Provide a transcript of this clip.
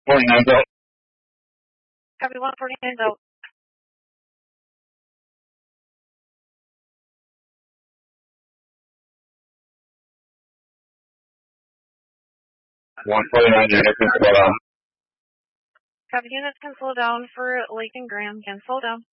49 out. Copy 149 out. Units can slow down. Copy units can slow down for Lake and Graham. Can slow down.